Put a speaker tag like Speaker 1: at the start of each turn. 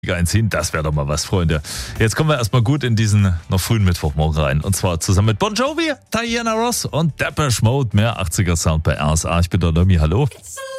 Speaker 1: einziehen. Das wäre doch mal was, Freunde. Jetzt kommen wir erstmal gut in diesen noch frühen Mittwochmorgen rein. Und zwar zusammen mit Bon Jovi, Diana Ross und Depeche Mode. Mehr 80er Sound bei RSA. Ich bin der Nomi, hallo.
Speaker 2: It's